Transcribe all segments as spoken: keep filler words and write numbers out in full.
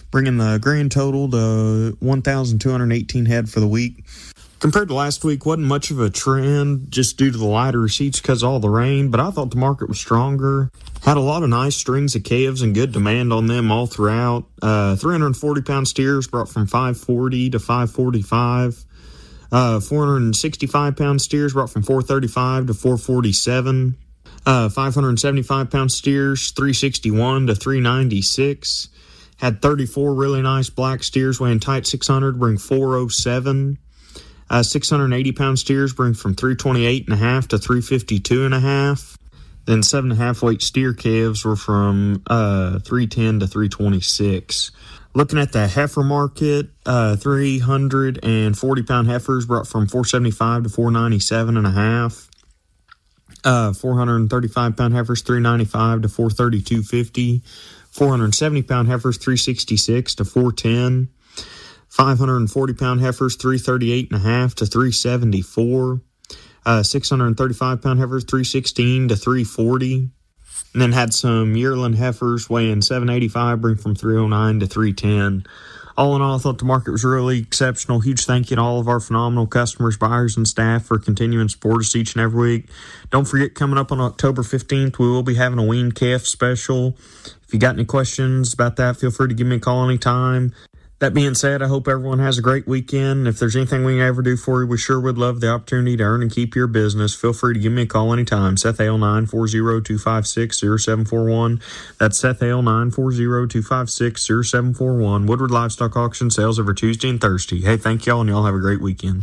bringing the grand total to one thousand two hundred eighteen head for the week. Compared to last week, wasn't much of a trend just due to the lighter receipts because of all the rain, but I thought the market was stronger. Had a lot of nice strings of calves and good demand on them all throughout. Uh, three hundred forty pound steers brought from five forty to five forty-five. Uh, four hundred sixty-five pound steers brought from four thirty-five to four forty-seven. Uh, five hundred seventy-five pound steers, three sixty-one to three ninety-six. Had thirty-four really nice black steers weighing tight six hundred, bring four oh seven. Uh, six hundred eighty pound steers bring from three twenty-eight and a half to three fifty-two and a half. Then seven and a half weight steer calves were from uh, three ten to three twenty-six. Looking at the heifer market, uh, three hundred forty pound heifers brought from four seventy-five to four ninety-seven and a half. Uh, four hundred thirty-five pound heifers, three ninety-five to four thirty-two fifty. four hundred seventy pound heifers, three sixty-six to four ten. five hundred forty pound heifers, three thirty-eight and a half to three seventy-four. Uh, six hundred thirty-five pound heifers, three sixteen to three forty. And then had some yearling heifers weighing seven eighty-five, bring from three oh nine to three ten. All in all, I thought the market was really exceptional. Huge thank you to all of our phenomenal customers, buyers, and staff for continuing to support us each and every week. Don't forget, coming up on October fifteenth, we will be having a weaned calf special. If you got any questions about that, feel free to give me a call anytime. That being said, I hope everyone has a great weekend. If there's anything we can ever do for you, we sure would love the opportunity to earn and keep your business. Feel free to give me a call anytime. Seth Hale, nine four zero, two five six, zero seven four one. That's Seth Hale, nine four zero, two five six, zero seven four one. Woodward Livestock Auction sales every Tuesday and Thursday. Hey, thank y'all, and y'all have a great weekend.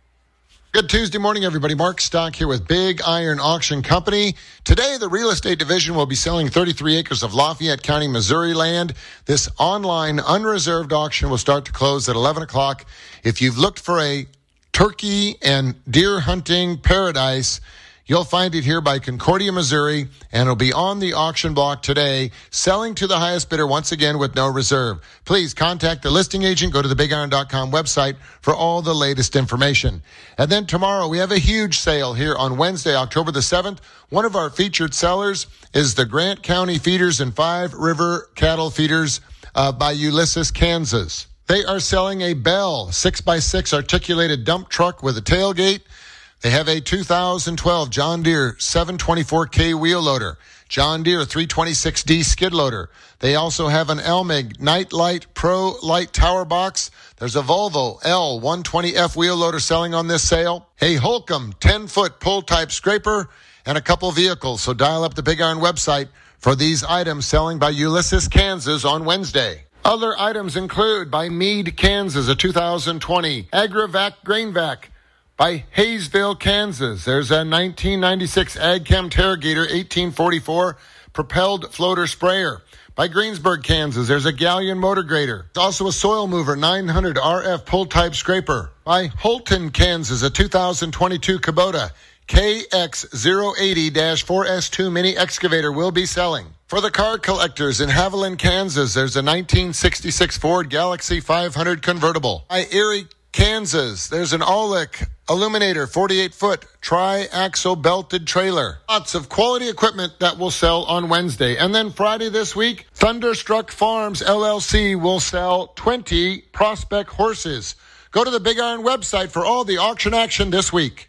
Good Tuesday morning, everybody. Mark Stock here with Big Iron Auction Company. Today, the real estate division will be selling thirty-three acres of Lafayette County, Missouri land. This online unreserved auction will start to close at eleven o'clock. If you've looked for a turkey and deer hunting paradise, you'll find it here by Concordia, Missouri, and it'll be on the auction block today, selling to the highest bidder once again with no reserve. Please contact the listing agent. Go to the big iron dot com website for all the latest information. And then tomorrow, we have a huge sale here on Wednesday, October the seventh. One of our featured sellers is the Grant County Feeders and Five River Cattle Feeders uh, by Ulysses, Kansas. They are selling a Bell six by six articulated dump truck with a tailgate. They have a two thousand twelve John Deere seven twenty-four K wheel loader, John Deere three twenty-six D skid loader. They also have an Elmig Nightlight Pro Light Tower Box. There's a Volvo L one twenty F wheel loader selling on this sale. A Holcomb ten foot pull type scraper and a couple vehicles. So dial up the Big Iron website for these items selling by Ulysses, Kansas on Wednesday. Other items include by Meade, Kansas, a two thousand twenty AgriVac Grain Vac. By Hayesville, Kansas, there's a nineteen ninety-six AgChem Terragator eighteen forty-four propelled floater sprayer. By Greensburg, Kansas, there's a Galleon motor grader. There's also a soil mover nine hundred R F pull type scraper. By Holton, Kansas, a two thousand twenty-two Kubota K X zero eighty dash four S two mini excavator will be selling. For the car collectors in Haviland, Kansas, there's a nineteen sixty-six Ford Galaxy five hundred convertible. By Erie, Kansas, there's an Oleg Illuminator forty-eight foot tri-axle belted trailer. Lots of quality equipment that will sell on Wednesday. And then Friday this week, Thunderstruck Farms L L C will sell twenty Prospect horses. Go to the Big Iron website for all the auction action this week.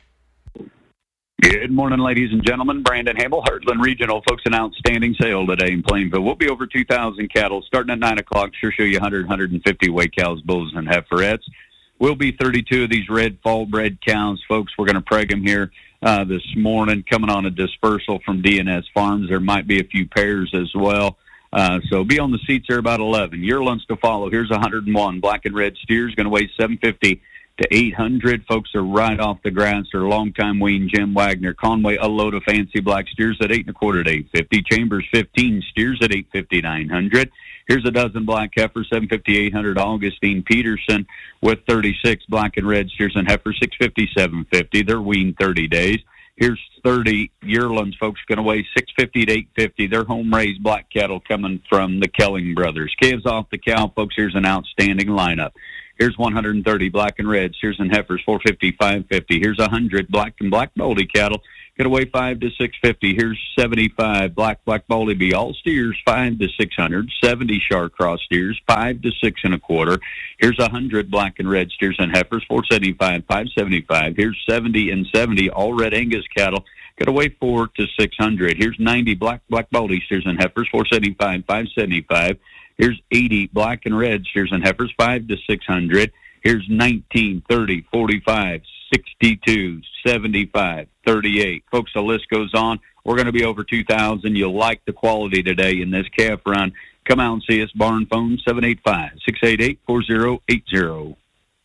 Good morning, ladies and gentlemen. Brandon Hamill, Heartland Regional. Folks, an outstanding sale today in Plainville. We'll be over two thousand cattle starting at nine o'clock. Sure show you one hundred, one hundred fifty weight cows, bulls, and heiferettes. Will be thirty-two of these red fall-bred cows, folks. We're going to preg them here uh, this morning, coming on a dispersal from D N S Farms. There might be a few pairs as well. Uh, so be on the seats there about eleven. Yearlings to follow. Here's one hundred one. Black and red steers going to weigh seven fifty to eight hundred. Folks are right off the grass. They're longtime wean Jim Wagner. Conway, a load of fancy black steers at eight and a quarter to eight fifty. Chambers, fifteen steers at eight fifty, nine hundred. Here's a dozen black heifers, seven fifty, eight hundred. Augustine Peterson with thirty-six black and red steers and heifers, six fifty, seven fifty. They're weaned thirty days. Here's thirty yearlings, folks, going to weigh six fifty to eight fifty. They're home-raised black cattle coming from the Kelling brothers. Calves off the cow, folks. Here's an outstanding lineup. Here's one hundred thirty black and red steers and heifers, four fifty, five fifty. Here's one hundred black and black moldy cattle. Get away five to six fifty. Here's seventy-five black black baldy B all steers five to six hundred. seventy Char cross steers five to six and a quarter. Here's a hundred black and red steers and heifers four seventy-five, five seventy-five. Here's seventy and seventy all red Angus cattle. Get away four to six hundred. Here's ninety black black baldy steers and heifers four seventy-five, five seventy-five. Here's eighty black and red steers and heifers five to six hundred. Here's nineteen, thirty, forty-five, sixty-two, seventy-five, thirty-eight. Folks, the list goes on. We're going to be over two thousand. You'll like the quality today in this calf run. Come out and see us. Barn phone seven eight five, six eight eight, four zero eight zero.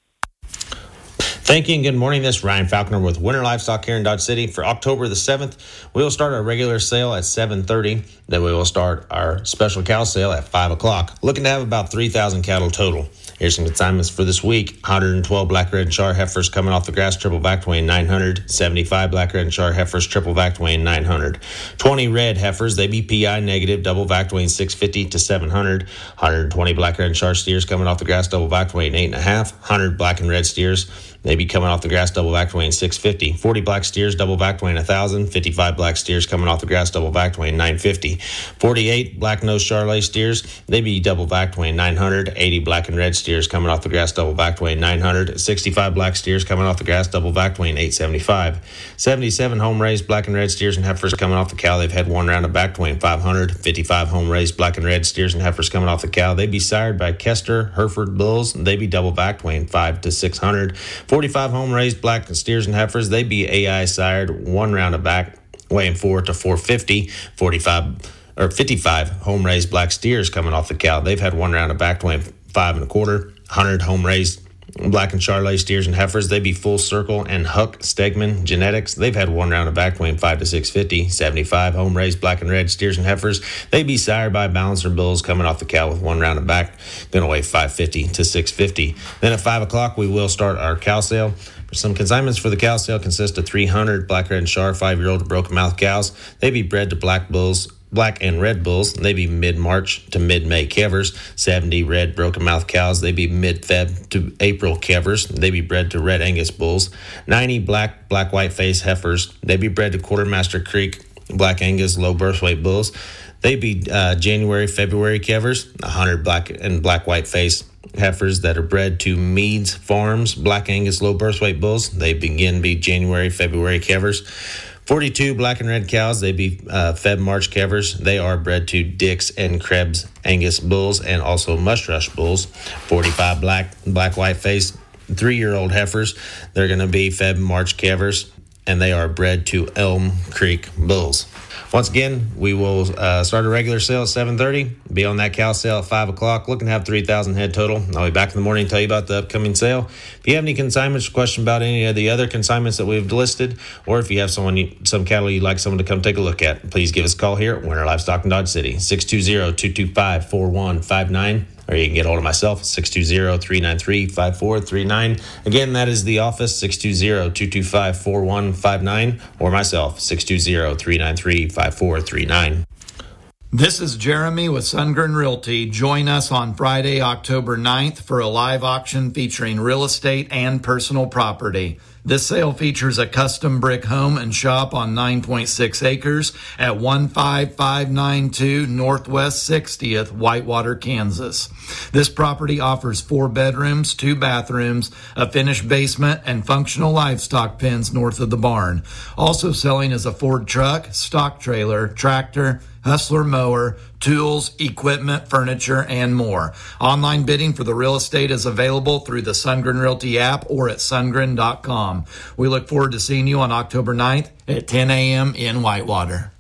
Thank you and good morning. This is Ryan Falconer with Winter Livestock here in Dodge City. For October the seventh, we will start our regular sale at seven thirty. Then we will start our special cow sale at five o'clock. Looking to have about three thousand cattle total. Here's some consignments for this week. one hundred twelve black, red, and char heifers coming off the grass, triple vac weighing nine hundred. seventy-five black, red, and char heifers, triple vac weighing nine hundred. twenty red heifers, they be P I negative, double vac weighing six fifty to seven hundred. one hundred twenty black, red, and char steers coming off the grass, double vac weighing eight and a half. one hundred black and red steers, they be coming off the grass, double vac weighing six fifty. forty black steers, double vac weighing one thousand. fifty-five black steers coming off the grass, double vac weighing nine fifty. forty-eight black nose Charolais steers, they be double vac weighing nine hundred. eighty black and red steers coming off the grass, double vac weighing nine hundred. sixty-five black steers coming off the grass, double vac weighing eight seventy-five. seventy-seven home raised black and red steers and heifers coming off the cow, they've had one round of back weighing five hundred. fifty-five home raised black and red steers and heifers coming off the cow, they be sired by Kester Hereford bulls, they be double vac weighing five to six hundred. forty-five home raised black steers and heifers, they be A I sired, one round of back weighing four to four fifty. forty-five or fifty-five home raised black steers coming off the cow, they've had one round of back weighing five and a quarter. one hundred home raised black and Charolais steers and heifers, they be Full Circle and Huck Stegman genetics, they've had one round of back weighing five to six fifty. seventy-five home raised black and red steers and heifers, they be sired by Balancer bulls coming off the cow with one round of back, gonna weigh five fifty to six fifty. Then at five o'clock we will start our cow sale. Some consignments for the cow sale consist of three hundred black, red, and char five-year-old broken mouth cows. They be bred to black bulls, black and red bulls. They be mid-March to mid-May calvers. seventy red broken mouth cows. They be mid-Feb to April calvers. They be bred to red Angus bulls. ninety black, black white face heifers. They be bred to Quartermaster Creek black Angus low birth weight bulls. They be uh, January, February calvers. one hundred black and black white face heifers that are bred to Meads Farms black Angus low birth weight bulls. They begin to be January, February calvers. forty-two black and red cows, they be uh, Feb March calvers. They are bred to Dix and Krebs Angus bulls and also Mushrush bulls. forty-five black black white face three-year-old heifers, they're going to be Feb March calvers, and they are bred to Elm Creek bulls. Once again, we will uh, start a regular sale at seven thirty, be on that cow sale at five o'clock, looking to have three thousand head total. I'll be back in the morning to tell you about the upcoming sale. If you have any consignments or question about any of the other consignments that we've listed, or if you have someone, you, some cattle you'd like someone to come take a look at, please give us a call here at Winter Livestock in Dodge City, six two zero, two two five, four one five nine. Or you can get hold of myself, six two zero, three nine three, five four three nine. Again, that is the office, six two zero, two two five, four one five nine. Or myself, six two zero, three nine three, five four three nine. This is Jeremy with Sundgren Realty. Join us on Friday, October ninth for a live auction featuring real estate and personal property. This sale features a custom brick home and shop on nine point six acres at one five five nine two Northwest sixtieth, Whitewater, Kansas. This property offers four bedrooms, two bathrooms, a finished basement, and functional livestock pens north of the barn. Also selling is a Ford truck, stock trailer, tractor, Hustler mower, tools, equipment, furniture, and more. Online bidding for the real estate is available through the Sundgren Realty app or at sundgren dot com. We look forward to seeing you on October ninth at ten a.m. in Whitewater.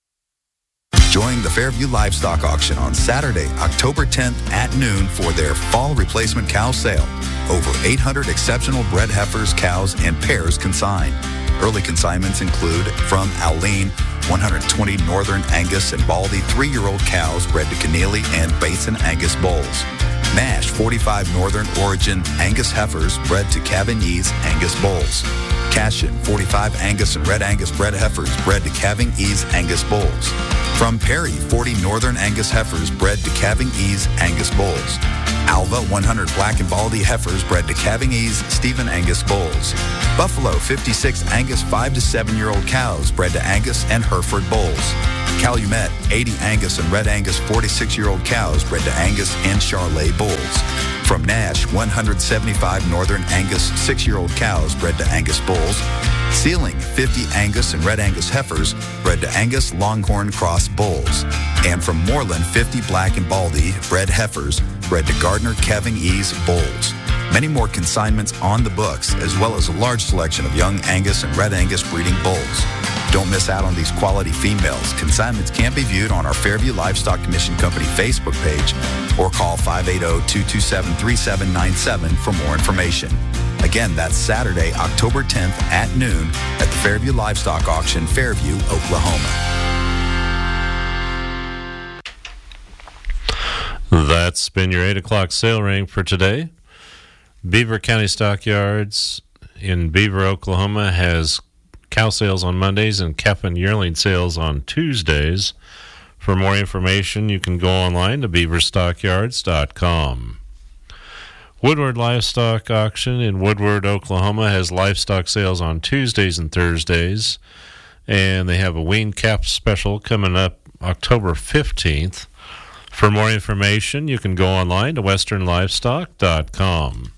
Join the Fairview Livestock Auction on Saturday, October tenth at noon for their fall replacement cow sale. Over eight hundred exceptional bred heifers, cows, and pairs consigned. Early consignments include from Alene, one hundred twenty Northern Angus and Baldy three-year-old cows bred to Keneally and Basin Angus bulls. Mash forty-five Northern Origin Angus heifers bred to Cavigny's Angus bulls. Cashin forty-five Angus and Red Angus bred heifers bred to Cavigny's Angus bulls. From Perry, forty Northern Angus heifers bred to Cavigny's Angus bulls. Alva one hundred Black and Baldy heifers bred to calving ease Stephen Angus bulls. Buffalo fifty-six Angus five to seven year old cows bred to Angus and Hereford bulls. Calumet eighty Angus and Red Angus forty-six year old cows bred to Angus and Charolais bulls. From Nash, one hundred seventy-five Northern Angus six year old cows bred to Angus bulls. Sealing, fifty Angus and Red Angus heifers bred to Angus Longhorn Cross bulls. And from Moreland, fifty Black and Baldy bred heifers bred to Gardner Calving Ease bulls. Many more consignments on the books, as well as a large selection of young Angus and Red Angus breeding bulls. Don't miss out on these quality females. Consignments can be viewed on our Fairview Livestock Commission Company Facebook page or call five eight zero, two two seven, three seven nine seven for more information. Again, that's Saturday, October tenth at noon at the Fairview Livestock Auction, Fairview, Oklahoma. That's been your eight o'clock sale ring for today. Beaver County Stockyards in Beaver, Oklahoma has cow sales on Mondays and calf and yearling sales on Tuesdays. For more information, you can go online to beaver stockyards dot com. Woodward Livestock Auction in Woodward, Oklahoma has livestock sales on Tuesdays and Thursdays, and they have a weaned calf special coming up October fifteenth. For more information, you can go online to western livestock dot com.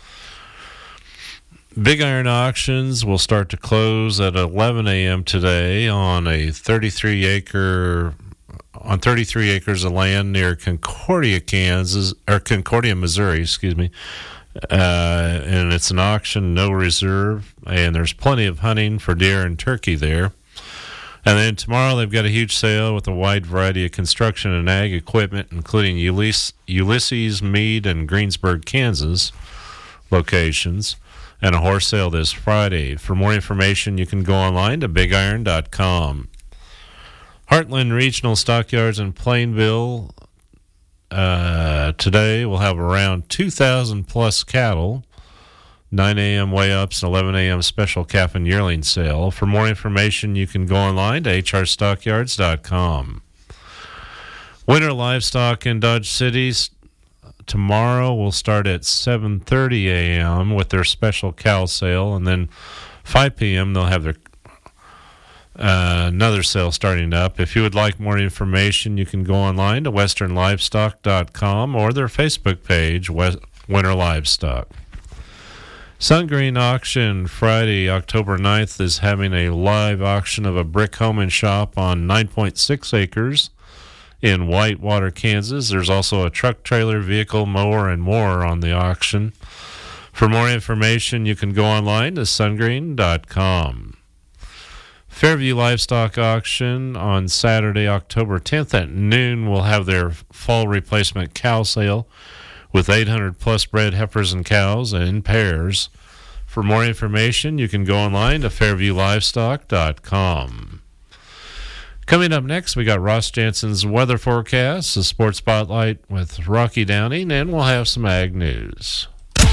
Big Iron Auctions will start to close at eleven a.m. today on a thirty-three acre on thirty-three acres of land near Concordia, Kansas, or Concordia, Missouri, excuse me. Uh, and it's an auction, no reserve, and there's plenty of hunting for deer and turkey there. And then tomorrow they've got a huge sale with a wide variety of construction and ag equipment, including Ulysses, Ulysses Meade, and Greensburg, Kansas locations, and a horse sale this Friday. For more information, you can go online to big iron dot com. Heartland Regional Stockyards in Plainville uh, today will have around two thousand plus cattle, nine a.m. weigh-ups, and eleven a.m. special calf and yearling sale. For more information, you can go online to h r stockyards dot com. Winter Livestock in Dodge City tomorrow will start at seven thirty a.m. with their special cow sale, and then five p.m. they'll have their uh, another sale starting up. If you would like more information, you can go online to western livestock dot com or their Facebook page, West- Winter Livestock. Sungreen Auction Friday, October ninth, is having a live auction of a brick home and shop on nine point six acres in Whitewater, Kansas. There's also a truck, trailer, vehicle, mower, and more on the auction. For more information, you can go online to sungreen dot com. Fairview Livestock Auction on Saturday, October tenth at noon will have their fall replacement cow sale with eight hundred plus bred heifers and cows in pairs. For more information, you can go online to fairview livestock dot com. Coming up next, we got Ross Jansen's weather forecast, the Sports Spotlight with Rocky Downing, and we'll have some ag news.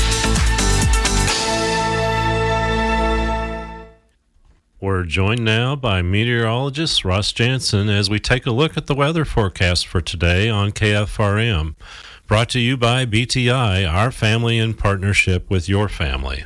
We're joined now by meteorologist Ross Jansen as we take a look at the weather forecast for today on K F R M. Brought to you by B T I, our family in partnership with your family.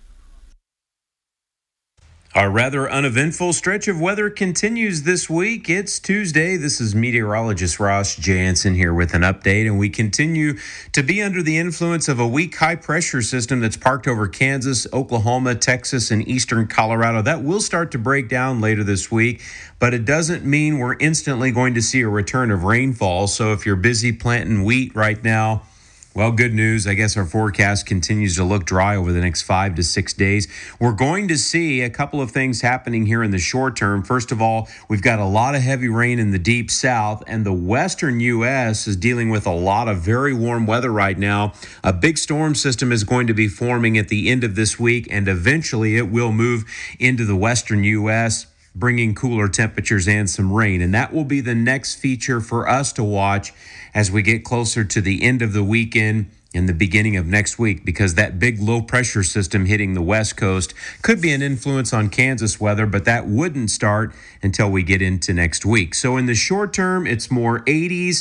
Our rather uneventful stretch of weather continues this week. It's Tuesday. This is meteorologist Ross Jansen here with an update, and we continue to be under the influence of a weak high-pressure system that's parked over Kansas, Oklahoma, Texas, and eastern Colorado. That will start to break down later this week, but it doesn't mean we're instantly going to see a return of rainfall. So if you're busy planting wheat right now, well, good news. I guess our forecast continues to look dry over the next five to six days. We're going to see a couple of things happening here in the short term. First of all, we've got a lot of heavy rain in the deep south, and the western U S is dealing with a lot of very warm weather right now. A big storm system is going to be forming at the end of this week, and eventually it will move into the western U S, bringing cooler temperatures and some rain. And that will be the next feature for us to watch as we get closer to the end of the weekend and the beginning of next week, because that big low pressure system hitting the west coast could be an influence on Kansas weather, but that wouldn't start until we get into next week. So in the short term, it's more eighties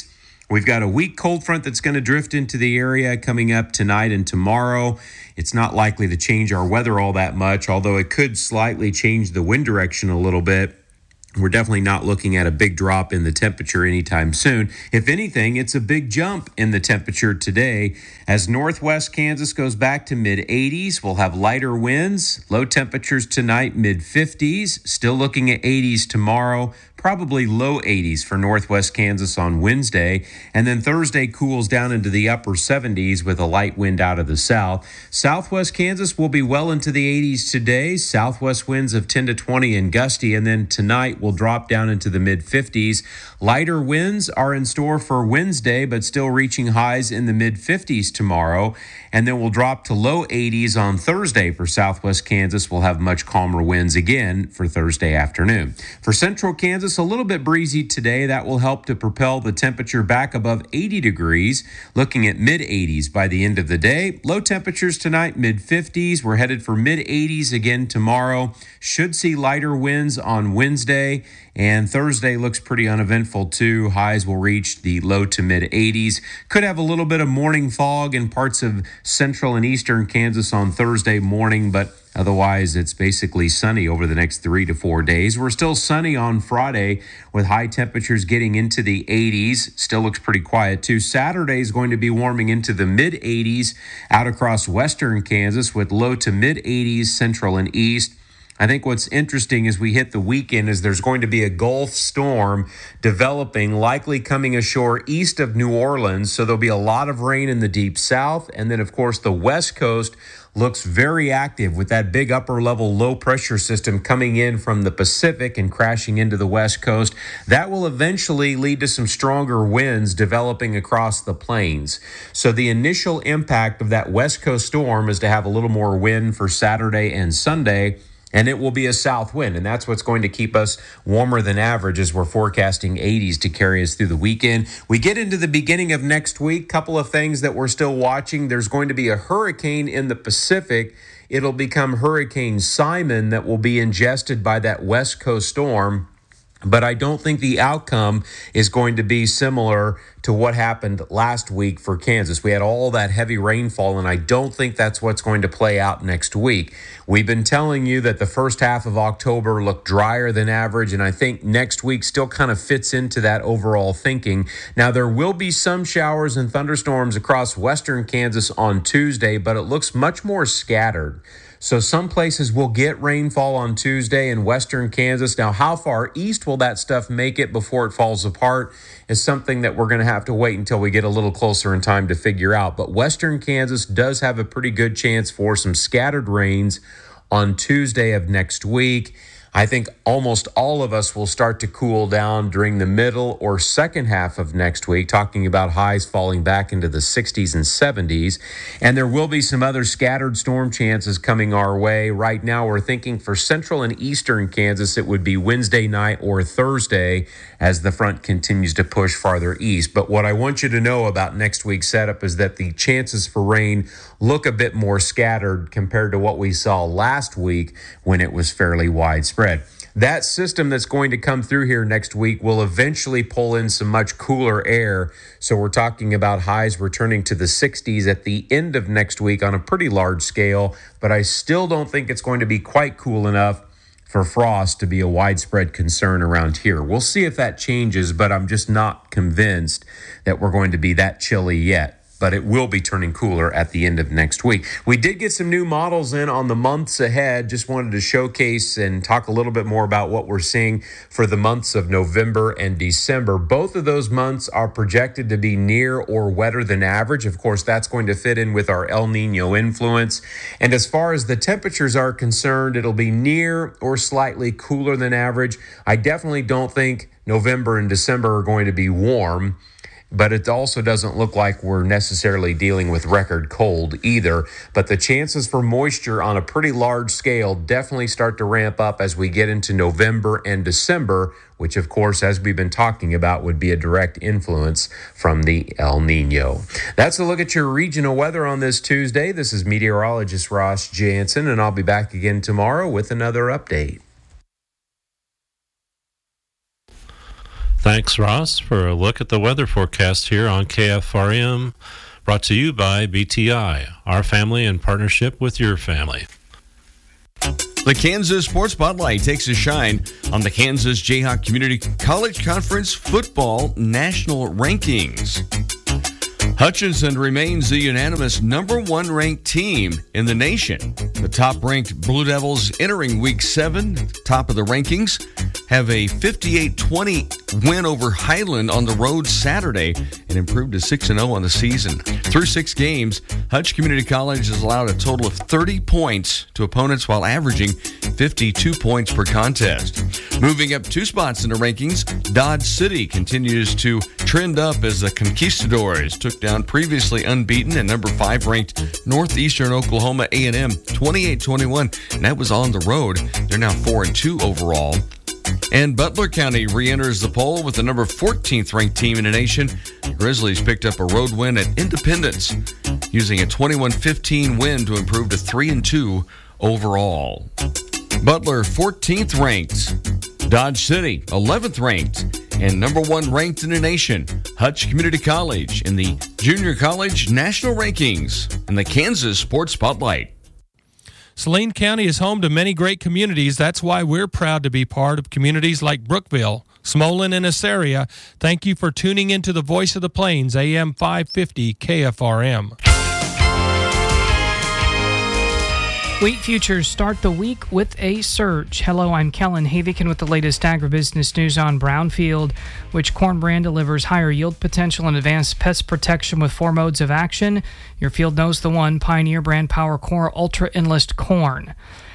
We've got a weak cold front that's going to drift into the area coming up tonight and tomorrow. It's not likely to change our weather all that much, although it could slightly change the wind direction a little bit. We're definitely not looking at a big drop in the temperature anytime soon. If anything, it's a big jump in the temperature today. As northwest Kansas goes back to mid eighties, we'll have lighter winds. Low temperatures tonight, mid fifties. Still looking at eighties tomorrow. Probably low eighties for northwest Kansas on Wednesday. And then Thursday cools down into the upper seventies with a light wind out of the south. Southwest Kansas will be well into the eighties today. Southwest winds of ten to twenty and gusty. And then tonight will drop down into the mid fifties. Lighter winds are in store for Wednesday, but still reaching highs in the mid fifties tomorrow. And then we'll drop to low eighties on Thursday for Southwest Kansas. We'll have much calmer winds again for Thursday afternoon. For Central Kansas, a little bit breezy today. That will help to propel the temperature back above eighty degrees, looking at mid eighties by the end of the day. Low temperatures tonight, mid fifties. We're headed for mid eighties again tomorrow. Should see lighter winds on Wednesday, and Thursday looks pretty uneventful too. Highs will reach the low to mid eighties. Could have a little bit of morning fog in parts of central and eastern Kansas on Thursday morning, but otherwise, it's basically sunny over the next three to four days. We're still sunny on Friday with high temperatures getting into the eighties. Still looks pretty quiet, too. Saturday is going to be warming into the mid eighties out across western Kansas with low to mid eighties central and east. I think what's interesting as we hit the weekend is there's going to be a Gulf storm developing, likely coming ashore east of New Orleans. So there'll be a lot of rain in the deep south. And then, of course, the West Coast looks very active with that big upper level low pressure system coming in from the Pacific and crashing into the West Coast. That will eventually lead to some stronger winds developing across the plains. So the initial impact of that West Coast storm is to have a little more wind for Saturday and Sunday. And it will be a south wind, and that's what's going to keep us warmer than average as we're forecasting eighties to carry us through the weekend. We get into the beginning of next week, couple of things that we're still watching. There's going to be a hurricane in the Pacific. It'll become Hurricane Simon that will be ingested by that West Coast storm. But I don't think the outcome is going to be similar to what happened last week for Kansas. We had all that heavy rainfall, and I don't think that's what's going to play out next week. We've been telling you that the first half of October looked drier than average, and I think next week still kind of fits into that overall thinking. Now, there will be some showers and thunderstorms across western Kansas on Tuesday, but it looks much more scattered. So some places will get rainfall on Tuesday in western Kansas. Now, how far east will that stuff make it before it falls apart is something that we're going to have to wait until we get a little closer in time to figure out. But western Kansas does have a pretty good chance for some scattered rains on Tuesday of next week. I think almost all of us will start to cool down during the middle or second half of next week, talking about highs falling back into the sixties and seventies. And there will be some other scattered storm chances coming our way. Right now, we're thinking for central and eastern Kansas, it would be Wednesday night or Thursday as the front continues to push farther east. But what I want you to know about next week's setup is that the chances for rain look a bit more scattered compared to what we saw last week when it was fairly widespread. That system that's going to come through here next week will eventually pull in some much cooler air. So we're talking about highs returning to the sixties at the end of next week on a pretty large scale. But I still don't think it's going to be quite cool enough for frost to be a widespread concern around here. We'll see if that changes, but I'm just not convinced that we're going to be that chilly yet. But it will be turning cooler at the end of next week. We did get some new models in on the months ahead. Just wanted to showcase and talk a little bit more about what we're seeing for the months of November and December. Both of those months are projected to be near or wetter than average. Of course, that's going to fit in with our El Nino influence. And as far as the temperatures are concerned, it'll be near or slightly cooler than average. I definitely don't think November and December are going to be warm. But it also doesn't look like we're necessarily dealing with record cold either. But the chances for moisture on a pretty large scale definitely start to ramp up as we get into November and December, which, of course, as we've been talking about, would be a direct influence from the El Nino. That's a look at your regional weather on this Tuesday. This is meteorologist Ross Jansen, and I'll be back again tomorrow with another update. Thanks, Ross, for a look at the weather forecast here on K F R M, brought to you by B T I, our family in partnership with your family. The Kansas Sports Spotlight takes a shine on the Kansas Jayhawk Community College Conference football national rankings. Hutchinson remains the unanimous number one ranked team in the nation. The top-ranked Blue Devils entering week seven, top of the rankings, have a fifty-eight twenty win over Highland on the road Saturday and improved to six and oh on the season. Through six games, Hutch Community College has allowed a total of thirty points to opponents while averaging fifty-two points per contest. Moving up two spots in the rankings, Dodge City continues to trend up as the Conquistadors took down previously unbeaten and number five ranked Northeastern Oklahoma A and M twenty-eight twenty-one, and that was on the road. They're now four and two overall. And Butler County re-enters the poll with the number fourteenth ranked team in the nation. The Grizzlies picked up a road win at Independence, using a twenty-one fifteen win to improve to three and two overall. Butler fourteenth ranked, Dodge City eleventh ranked, and number one ranked in the nation, Hutch Community College in the Junior College National Rankings in the Kansas Sports Spotlight. Saline County is home to many great communities. That's why we're proud to be part of communities like Brookville, Smolin, and Assaria. Thank you for tuning into the Voice of the Plains, A M five fifty K F R M. Wheat futures start the week with a surge. Hello, I'm Kellen Havikin with the latest agribusiness news on Brownfield, which corn brand delivers higher yield potential and advanced pest protection with four modes of action. Your field knows the one, Pioneer brand Power Core Ultra Enlist Corn.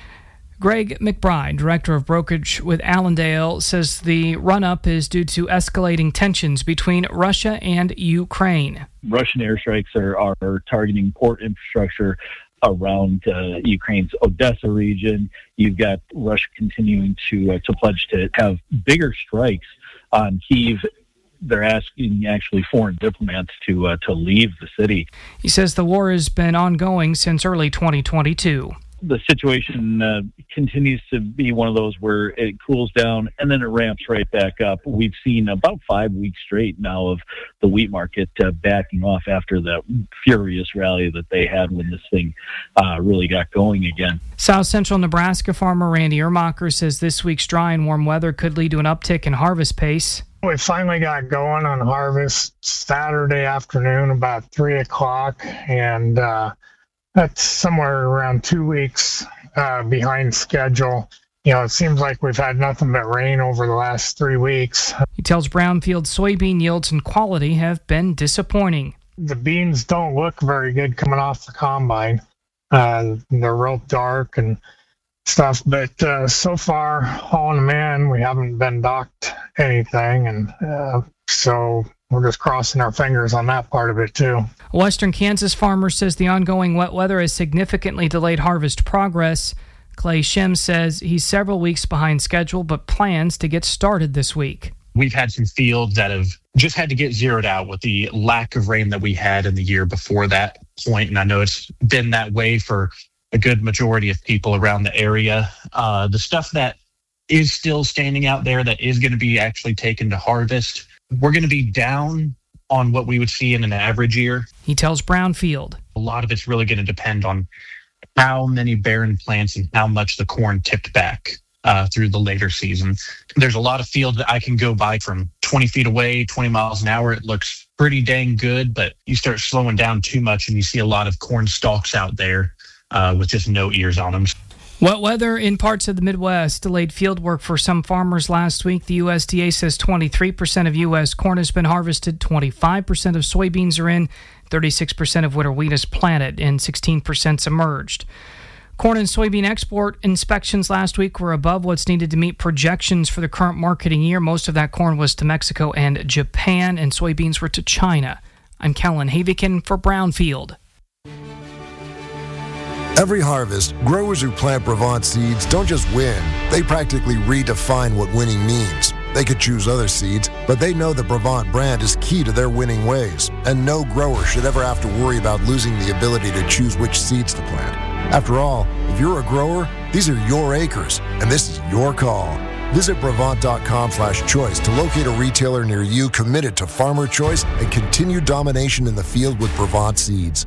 Greg McBride, director of brokerage with Allendale, says the run-up is due to escalating tensions between Russia and Ukraine. Russian airstrikes are, are targeting port infrastructure around uh, Ukraine's Odessa region. You've got Russia continuing to uh, to pledge to have bigger strikes on Kyiv. They're asking actually foreign diplomats to uh, to leave the city. He says the war has been ongoing since early twenty twenty-two. The situation uh, continues to be one of those where it cools down and then it ramps right back up. We've seen about five weeks straight now of the wheat market uh, backing off after the furious rally that they had when this thing uh, really got going again. South Central Nebraska farmer Randy Ermacher says this week's dry and warm weather could lead to an uptick in harvest pace. We finally got going on harvest Saturday afternoon about three o'clock, and uh, that's somewhere around two weeks uh, behind schedule. You know, it seems like we've had nothing but rain over the last three weeks. He tells Brownfield soybean yields and quality have been disappointing. The beans don't look very good coming off the combine. Uh, they're real dark and stuff, but uh, so far, hauling them in, we haven't been docked anything, and uh, so we're just crossing our fingers on that part of it, too. A Western Kansas farmer says the ongoing wet weather has significantly delayed harvest progress. Clay Shem says he's several weeks behind schedule, but plans to get started this week. We've had some fields that have just had to get zeroed out with the lack of rain that we had in the year before that point, and I know it's been that way for a good majority of people around the area. Uh, the stuff that is still standing out there that is going to be actually taken to harvest, we're going to be down on what we would see in an average year. He tells Brownfield. A lot of it's really going to depend on how many barren plants and how much the corn tipped back uh, through the later season. There's a lot of field that I can go by from twenty feet away, twenty miles an hour. It looks pretty dang good, but you start slowing down too much and you see a lot of corn stalks out there uh, with just no ears on them. Wet weather in parts of the Midwest delayed field work for some farmers last week. The U S D A says twenty-three percent of U S corn has been harvested, twenty-five percent of soybeans are in, thirty-six percent of winter wheat is planted, and sixteen percent is emerged. Corn and soybean export inspections last week were above what's needed to meet projections for the current marketing year. Most of that corn was to Mexico and Japan, and soybeans were to China. I'm Kellen Havikin for Brownfield. Every harvest, growers who plant Brevant seeds don't just win, they practically redefine what winning means. They could choose other seeds, but they know the Brevant brand is key to their winning ways, and no grower should ever have to worry about losing the ability to choose which seeds to plant. After all, if you're a grower, these are your acres, and this is your call. Visit Brevant.com slash choice to locate a retailer near you committed to farmer choice and continued domination in the field with Brevant seeds.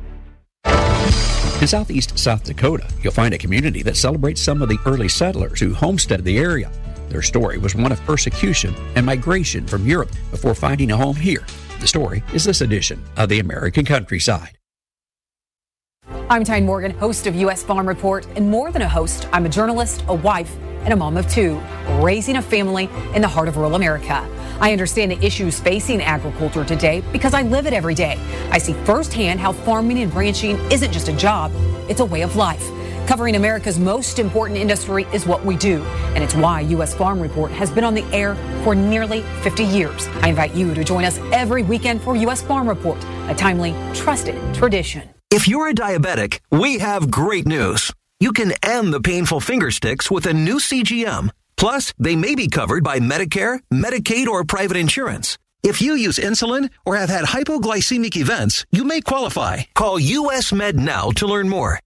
In southeast South Dakota, you'll find a community that celebrates some of the early settlers who homesteaded the area. Their story was one of persecution and migration from Europe before finding a home here. The story is this edition of the American Countryside. I'm Tyne Morgan, host of U S Farm Report, and more than a host, I'm a journalist, a wife, and a mom of two, raising a family in the heart of rural America. I understand the issues facing agriculture today because I live it every day. I see firsthand how farming and ranching isn't just a job, it's a way of life. Covering America's most important industry is what we do, and it's why U S Farm Report has been on the air for nearly fifty years. I invite you to join us every weekend for U S Farm Report, a timely, trusted tradition. If you're a diabetic, we have great news. You can end the painful finger sticks with a new C G M. Plus, they may be covered by Medicare, Medicaid, or private insurance. If you use insulin or have had hypoglycemic events, you may qualify. Call U S Med now to learn more.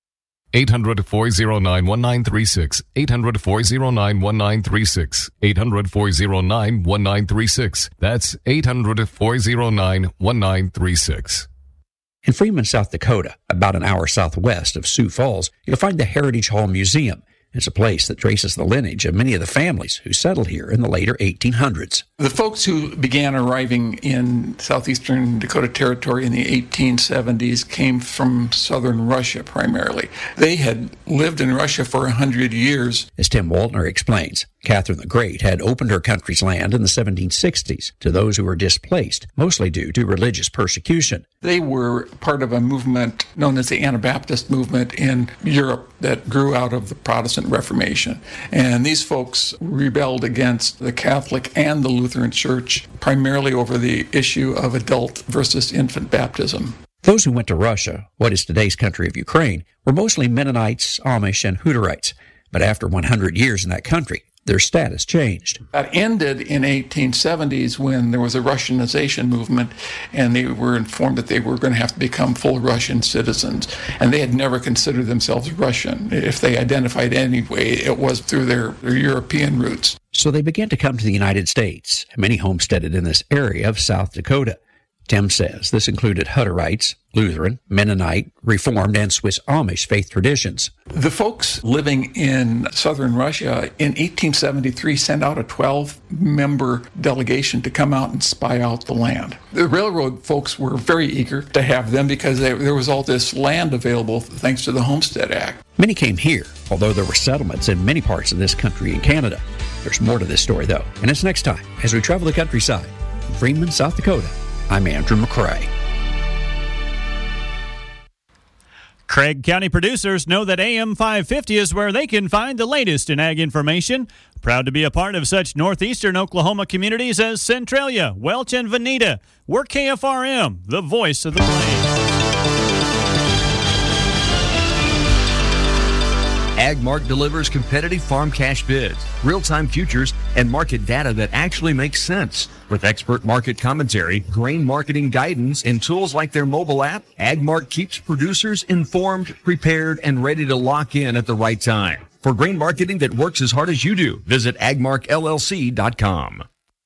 eight hundred, four oh nine, one nine three six. eight hundred, four oh nine, one nine three six. eight hundred, four oh nine, one nine three six. That's eight hundred, four oh nine, one nine three six. In Freeman, South Dakota, about an hour southwest of Sioux Falls, you'll find the Heritage Hall Museum. It's a place that traces the lineage of many of the families who settled here in the later eighteen hundreds. The folks who began arriving in southeastern Dakota Territory in the eighteen seventies came from southern Russia primarily. They had lived in Russia for a hundred years. As Tim Waltner explains, Catherine the Great had opened her country's land in the seventeen sixties to those who were displaced, mostly due to religious persecution. They were part of a movement known as the Anabaptist movement in Europe that grew out of the Protestant Reformation. And these folks rebelled against the Catholic and the Lutheran Church, primarily over the issue of adult versus infant baptism. Those who went to Russia, what is today's country of Ukraine, were mostly Mennonites, Amish, and Hutterites. But after one hundred years in that country, their status changed. That ended in eighteen seventies when there was a Russianization movement, and they were informed that they were going to have to become full Russian citizens. And they had never considered themselves Russian. If they identified anyway, it was through their, their European roots. So they began to come to the United States. Many homesteaded in this area of South Dakota. Tim says this included Hutterites, Lutheran, Mennonite, Reformed, and Swiss Amish faith traditions. The folks living in southern Russia in eighteen seventy-three sent out a twelve-member delegation to come out and spy out the land. The railroad folks were very eager to have them because they, there was all this land available thanks to the Homestead Act. Many came here, although there were settlements in many parts of this country and Canada. There's more to this story, though, and it's next time as we travel the countryside. From Freeman, South Dakota, I'm Andrew McCrae. Craig County producers know that A M five fifty is where they can find the latest in ag information. Proud to be a part of such northeastern Oklahoma communities as Centralia, Welch, and Veneta. We're K F R M, the voice of the plains. AgMark delivers competitive farm cash bids, real-time futures, and market data that actually makes sense. With expert market commentary, grain marketing guidance, and tools like their mobile app, AgMark keeps producers informed, prepared, and ready to lock in at the right time. For grain marketing that works as hard as you do, visit agmark L L C dot com.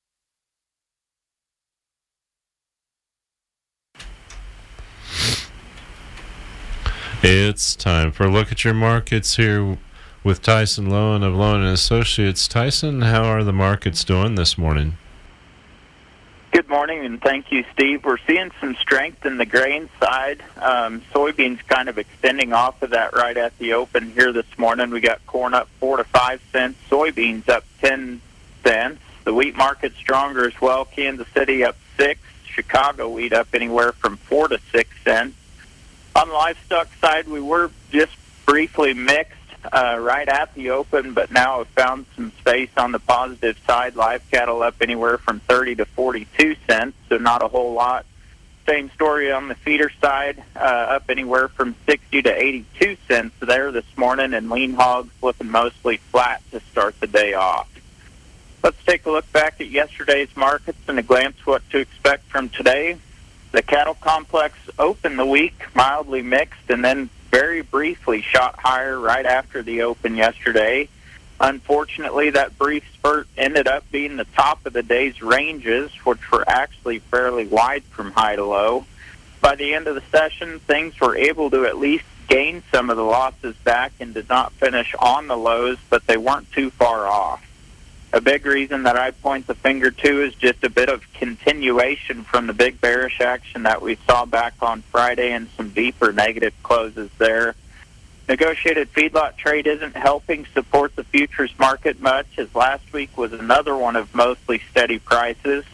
It's time for a look at your markets here with Tyson Lowen of Lowen and Associates. Tyson, how are the markets doing this morning? Good morning, and thank you, Steve. We're seeing some strength in the grain side. Um, soybeans kind of extending off of that right at the open here this morning. We got corn up four to five cents, soybeans up ten cents. The wheat market stronger as well. Kansas City up six, Chicago wheat up anywhere from four to six cents. On the livestock side, we were just briefly mixed uh, right at the open, but now have found some space on the positive side. Live cattle up anywhere from thirty to forty-two cents, so not a whole lot. Same story on the feeder side, uh, up anywhere from sixty to eighty-two cents there this morning, and lean hogs looking mostly flat to start the day off. Let's take a look back at yesterday's markets and a glance what to expect from today. The cattle complex opened the week mildly mixed and then very briefly shot higher right after the open yesterday. Unfortunately, that brief spurt ended up being the top of the day's ranges, which were actually fairly wide from high to low. By the end of the session, things were able to at least gain some of the losses back and did not finish on the lows, but they weren't too far off. A big reason that I point the finger to is just a bit of continuation from the big bearish action that we saw back on Friday and some deeper negative closes there. Negotiated feedlot trade isn't helping support the futures market much, as last week was another one of mostly steady prices.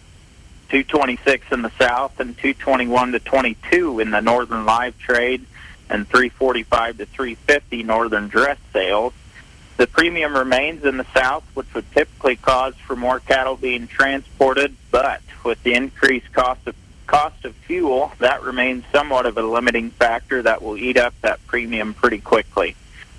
two twenty-six in the south and two twenty-one to twenty-two in the northern live trade, and three forty-five to three fifty northern dress sales. The premium remains in the south, which would typically cause for more cattle being transported, but with the increased cost of cost of fuel, that remains somewhat of a limiting factor that will eat up that premium pretty quickly.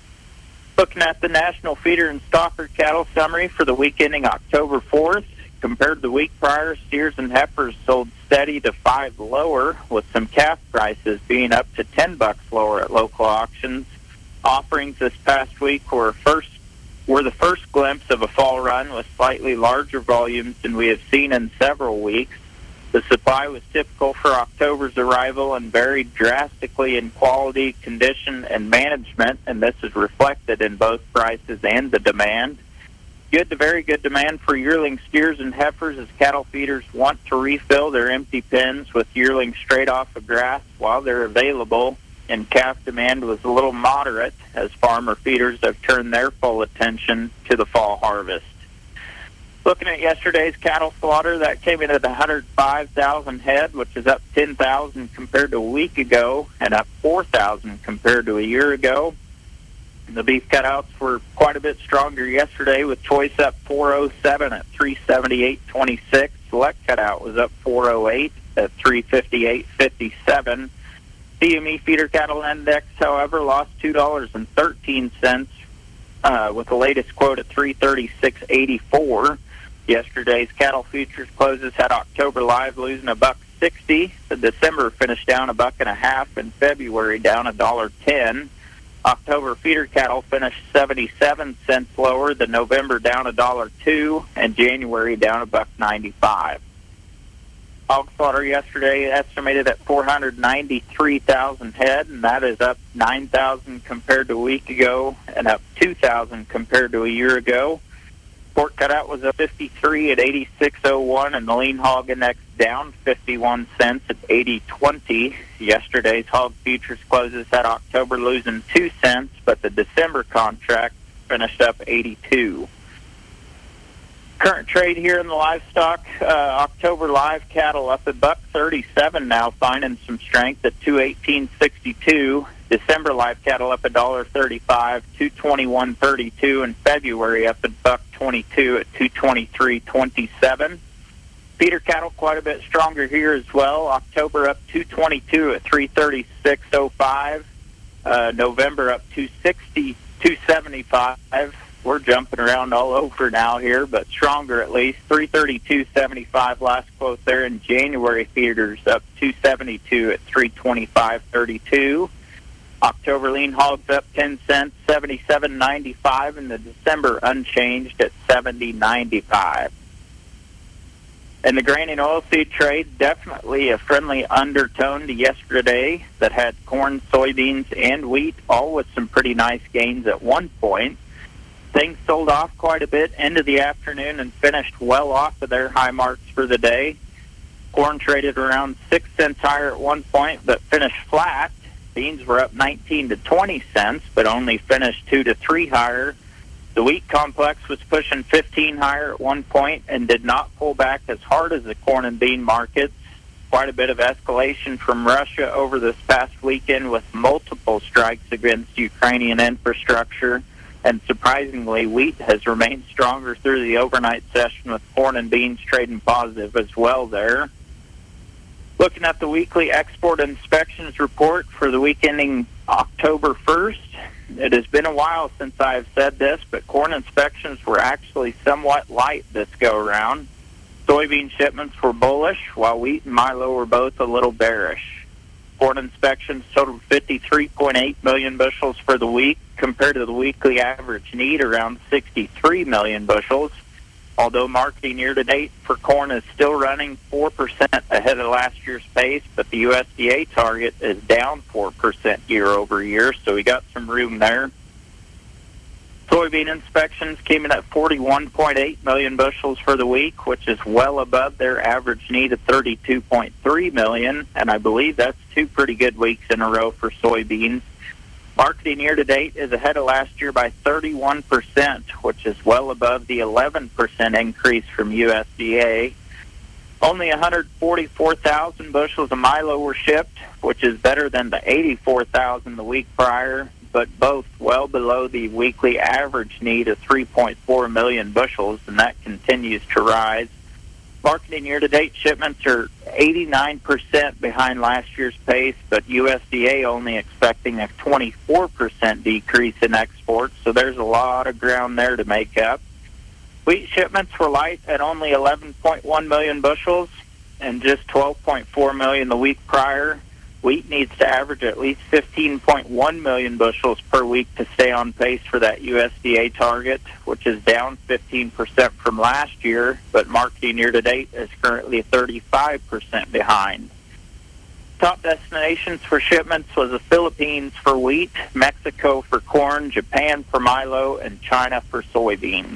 Looking at the national feeder and stocker cattle summary for the week ending October fourth, compared to the week prior, steers and heifers sold steady to five lower, with some calf prices being up to ten bucks lower at local auctions. Offerings this past week were first were the first glimpse of a fall run with slightly larger volumes than we have seen in several weeks. The supply was typical for October's arrival and varied drastically in quality, condition, and management, and this is reflected in both prices and the demand. Good to very good demand for yearling steers and heifers as cattle feeders want to refill their empty pens with yearlings straight off of grass while they're available, and calf demand was a little moderate as farmer feeders have turned their full attention to the fall harvest. Looking at yesterday's cattle slaughter, that came in at one hundred five thousand head, which is up ten thousand compared to a week ago and up four thousand compared to a year ago. The beef cutouts were quite a bit stronger yesterday, with choice up four oh seven at three seventy-eight twenty-six. Select cutout was up four oh eight at three fifty-eight fifty-seven. C M E feeder cattle index, however, lost two dollars and thirteen cents uh, with the latest quote at three thirty-six eighty-four. Yesterday's cattle futures closes had October live losing a buck sixty. The December finished down a buck and a half, and February down a dollar ten. October feeder cattle finished seventy-seven cents lower. The November down a dollar two, and January down a buck ninety-five. Hog slaughter yesterday estimated at four hundred ninety-three thousand head, and that is up nine thousand compared to a week ago and up two thousand compared to a year ago. Pork cutout was up fifty-three at eighty-six oh one, and the lean hog index down fifty-one cents at eighty twenty. Yesterday's hog futures closes had October losing two cents, but the December contract finished up eighty-two. Current trade here in the livestock, uh, October live cattle up at buck thirty-seven now, finding some strength at two eighteen sixty-two. December live cattle up a dollar thirty-five, two twenty-one thirty-two, and February up at buck twenty-two at two twenty-three twenty-seven. Feeder cattle quite a bit stronger here as well. October up two twenty-two at three thirty-six oh five. Uh, November up two sixty, two seventy-five. We're jumping around all over now here, but stronger at least. three thirty-two seventy-five last quote there. In January, feeders up two seventy-two at three twenty-five thirty-two. October lean hogs up ten cents, seventy-seven ninety-five, and the December unchanged at seventy ninety-five. In the grain and oilseed trade, definitely a friendly undertone to yesterday that had corn, soybeans, and wheat, all with some pretty nice gains at one point. Things sold off quite a bit into the afternoon and finished well off of their high marks for the day. Corn traded around six cents higher at one point, but finished flat. Beans were up nineteen to twenty cents, but only finished two to three higher. The wheat complex was pushing fifteen higher at one point and did not pull back as hard as the corn and bean markets. Quite a bit of escalation from Russia over this past weekend with multiple strikes against Ukrainian infrastructure. And surprisingly, wheat has remained stronger through the overnight session, with corn and beans trading positive as well there. Looking at the weekly export inspections report for the week ending October first, it has been a while since I've said this, but corn inspections were actually somewhat light this go-around. Soybean shipments were bullish, while wheat and milo were both a little bearish. Corn inspections totaled fifty-three point eight million bushels for the week, compared to the weekly average need around sixty-three million bushels. Although marketing year-to-date for corn is still running four percent ahead of last year's pace, but the U S D A target is down four percent year-over-year, so we got some room there. Soybean inspections came in at forty-one point eight million bushels for the week, which is well above their average need of thirty-two point three million, and I believe that's two pretty good weeks in a row for soybeans. Marketing year-to-date is ahead of last year by thirty-one percent, which is well above the eleven percent increase from U S D A. Only one hundred forty-four thousand bushels of milo were shipped, which is better than the eighty-four thousand the week prior, but both well below the weekly average need of three point four million bushels, and that continues to rise. Marketing year-to-date shipments are eighty-nine percent behind last year's pace, but U S D A only expecting a twenty-four percent decrease in exports, so there's a lot of ground there to make up. Wheat shipments were light at only eleven point one million bushels and just twelve point four million the week prior. Wheat needs to average at least fifteen point one million bushels per week to stay on pace for that U S D A target, which is down fifteen percent from last year, but marketing year-to-date is currently thirty-five percent behind. Top destinations for shipments was the Philippines for wheat, Mexico for corn, Japan for milo, and China for soybeans.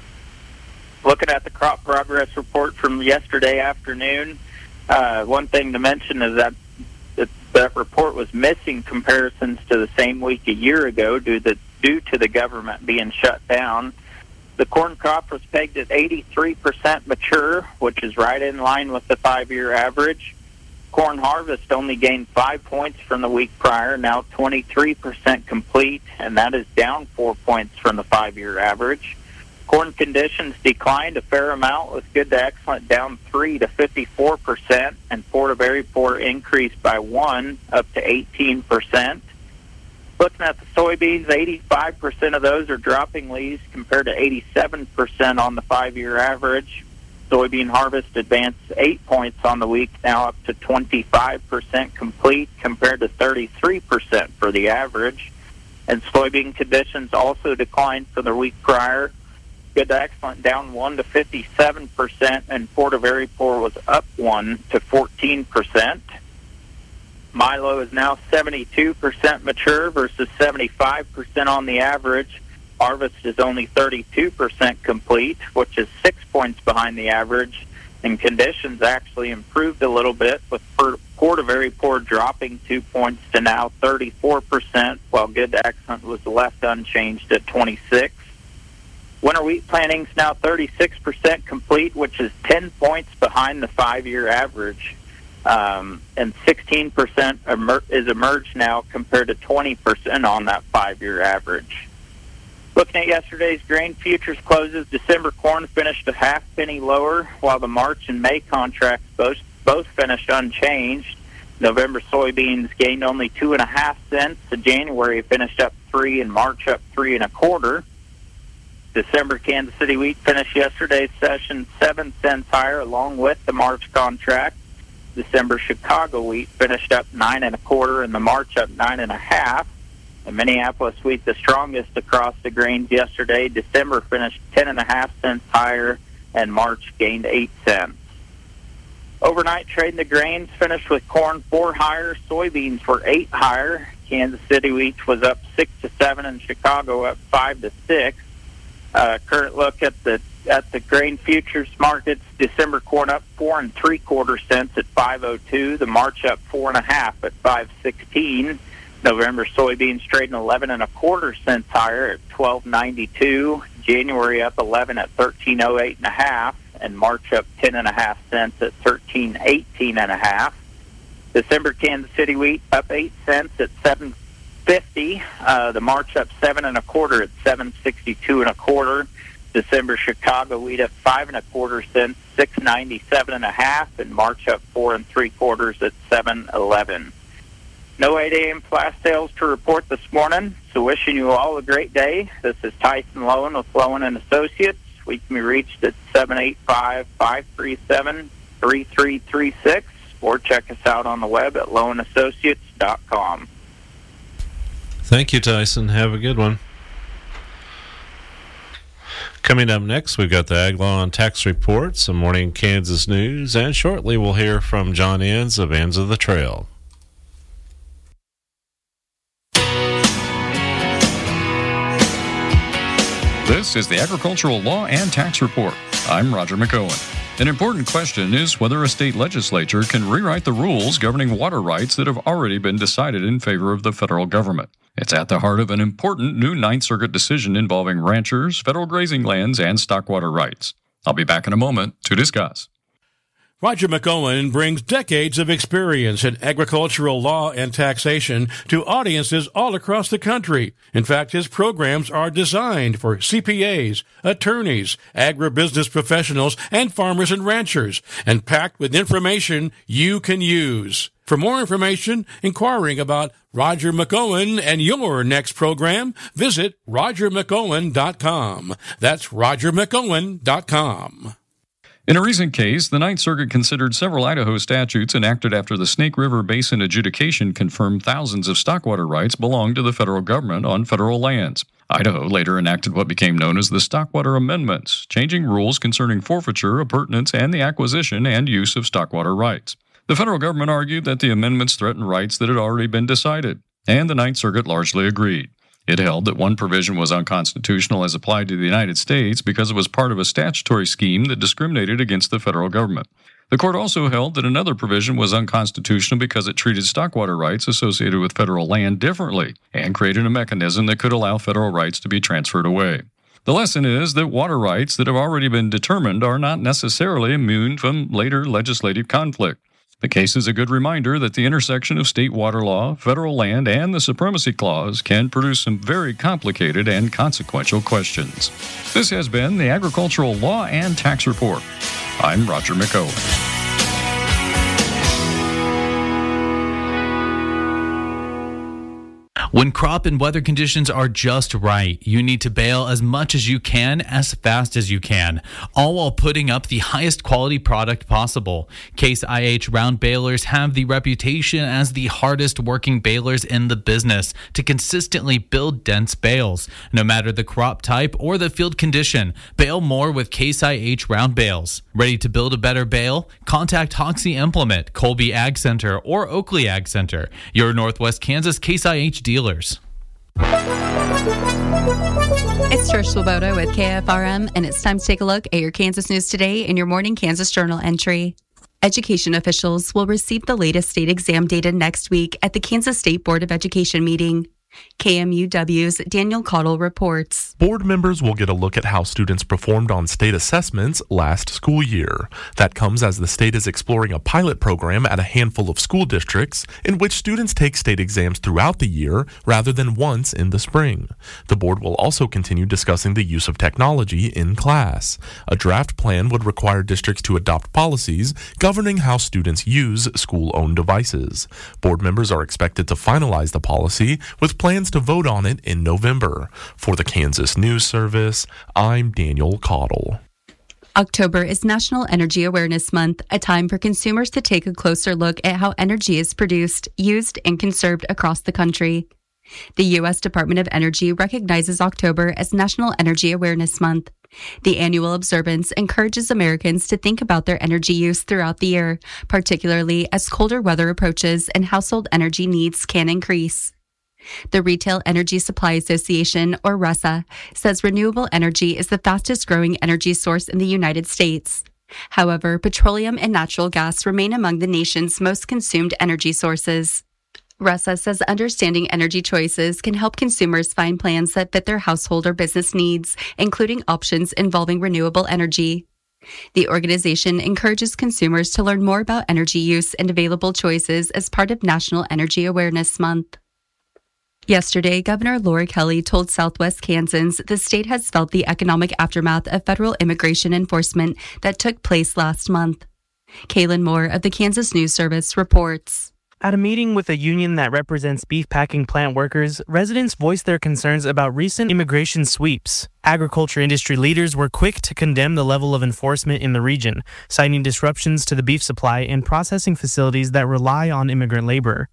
Looking at the crop progress report from yesterday afternoon, uh, one thing to mention is that that report was missing comparisons to the same week a year ago due to, due to the government being shut down. The corn crop was pegged at eighty-three percent mature, which is right in line with the five-year average. Corn harvest only gained five points from the week prior, now twenty-three percent complete, and that is down four points from the five-year average. Corn conditions declined a fair amount, with good to excellent down three to fifty-four percent, and poor to very poor increased by one up to eighteen percent. Looking at the soybeans, eighty-five percent of those are dropping leaves compared to eighty-seven percent on the five-year average. Soybean harvest advanced eight points on the week, now up to twenty-five percent complete compared to thirty-three percent for the average. And soybean conditions also declined from the week prior. Good to excellent down one to fifty-seven percent, and poor to very poor was up one to fourteen percent. Milo is now seventy-two percent mature versus seventy-five percent on the average. Harvest is only thirty-two percent complete, which is six points behind the average, and conditions actually improved a little bit, with poor to very poor dropping two points to now thirty-four percent, while good to excellent was left unchanged at twenty-six. Winter wheat planting is now thirty-six percent complete, which is ten points behind the five-year average, um, and sixteen percent emer- is emerged now compared to twenty percent on that five-year average. Looking at yesterday's grain futures closes, December corn finished a half penny lower, while the March and May contracts both, both finished unchanged. November soybeans gained only two and a half cents. The January finished up three, and March up three and a quarter. December Kansas City wheat finished yesterday's session seven cents higher, along with the March contract. December Chicago wheat finished up nine and a quarter, and the March up nine and a half. And Minneapolis wheat, the strongest across the grains yesterday. December finished ten and a half cents higher, and March gained eight cents. Overnight trade in the grains finished with corn four higher, soybeans were eight higher. Kansas City wheat was up six to seven, and Chicago up five to six. Uh, current look at the at the grain futures markets: December corn up four and three quarter cents at five oh two. The March up four and a half at five sixteen. November soybeans trading eleven and a quarter cents higher at twelve ninety two. January up eleven at thirteen oh eight and a half, and March up ten and a half cents at thirteen eighteen and a half. December Kansas City wheat up eight cents at seven fifty. Uh, the March up seven and a quarter at seven sixty two and a quarter. December Chicago wheat up five and a quarter cents, six ninety seven and a half, and March up four and three quarters at seven eleven. No eight a.m. flash sales to report this morning, so wishing you all a great day. This is Tyson Lowen with Lowen and Associates. We can be reached at seven eight five, five three seven, three three three six, or check us out on the web at lowen associates dot com. Thank you, Tyson. Have a good one. Coming up next, we've got the Ag Law and Tax Report, some morning Kansas news, and shortly we'll hear from John Enns of Ends of the Trail. This is the Agricultural Law and Tax Report. I'm Roger McOwen. An important question is whether a state legislature can rewrite the rules governing water rights that have already been decided in favor of the federal government. It's at the heart of an important new Ninth Circuit decision involving ranchers, federal grazing lands, and stockwater rights. I'll be back in a moment to discuss. Roger McOwen brings decades of experience in agricultural law and taxation to audiences all across the country. In fact, his programs are designed for C P As, attorneys, agribusiness professionals, and farmers and ranchers, and packed with information you can use. For more information, inquiring about Roger McOwen and your next program, visit roger mcowen dot com. That's roger mcowen dot com. In a recent case, the Ninth Circuit considered several Idaho statutes enacted after the Snake River Basin adjudication confirmed thousands of stockwater rights belong to the federal government on federal lands. Idaho later enacted what became known as the Stockwater Amendments, changing rules concerning forfeiture, appurtenance, and the acquisition and use of stockwater rights. The federal government argued that the amendments threatened rights that had already been decided, and the Ninth Circuit largely agreed. It held that one provision was unconstitutional as applied to the United States because it was part of a statutory scheme that discriminated against the federal government. The court also held that another provision was unconstitutional because it treated stockwater rights associated with federal land differently and created a mechanism that could allow federal rights to be transferred away. The lesson is that water rights that have already been determined are not necessarily immune from later legislative conflict. The case is a good reminder that the intersection of state water law, federal land, and the Supremacy Clause can produce some very complicated and consequential questions. This has been the Agricultural Law and Tax Report. I'm Roger McOwen. When crop and weather conditions are just right, you need to bale as much as you can, as fast as you can, all while putting up the highest quality product possible. Case I H round balers have the reputation as the hardest working balers in the business to consistently build dense bales. No matter the crop type or the field condition, bale more with Case I H round bales. Ready to build a better bale? Contact Hoxie Implement, Colby Ag Center, or Oakley Ag Center, your Northwest Kansas Case I H dealers. It's Trish Swoboda with K F R M, and it's time to take a look at your Kansas news today in your morning Kansas Journal entry. Education officials will receive the latest state exam data next week at the Kansas State Board of Education meeting. K M U W's Daniel Cottle reports. Board members will get a look at how students performed on state assessments last school year. That comes as the state is exploring a pilot program at a handful of school districts in which students take state exams throughout the year rather than once in the spring. The board will also continue discussing the use of technology in class. A draft plan would require districts to adopt policies governing how students use school-owned devices. Board members are expected to finalize the policy with plans to vote on it in November. For the Kansas News Service, I'm Daniel Cottle. October is National Energy Awareness Month, a time for consumers to take a closer look at how energy is produced, used, and conserved across the country. The U S Department of Energy recognizes October as National Energy Awareness Month. The annual observance encourages Americans to think about their energy use throughout the year, particularly as colder weather approaches and household energy needs can increase. The Retail Energy Supply Association, or R E S A, says renewable energy is the fastest growing energy source in the United States. However, petroleum and natural gas remain among the nation's most consumed energy sources. R E S A says understanding energy choices can help consumers find plans that fit their household or business needs, including options involving renewable energy. The organization encourages consumers to learn more about energy use and available choices as part of National Energy Awareness Month. Yesterday, Governor Laura Kelly told Southwest Kansans the state has felt the economic aftermath of federal immigration enforcement that took place last month. Kaylin Moore of the Kansas News Service reports. At a meeting with a union that represents beef packing plant workers, residents voiced their concerns about recent immigration sweeps. Agriculture industry leaders were quick to condemn the level of enforcement in the region, citing disruptions to the beef supply and processing facilities that rely on immigrant labor.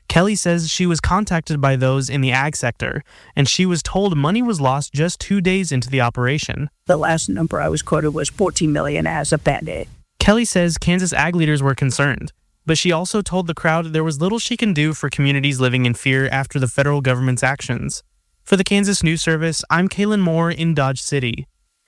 Kelly says she was contacted by those in the ag sector, and she was told money was lost just two days into the operation. The last number I was quoted was fourteen million dollars as of that day. Kelly says Kansas ag leaders were concerned, but she also told the crowd there was little she can do for communities living in fear after the federal government's actions. For the Kansas News Service, I'm Kaylin Moore in Dodge City.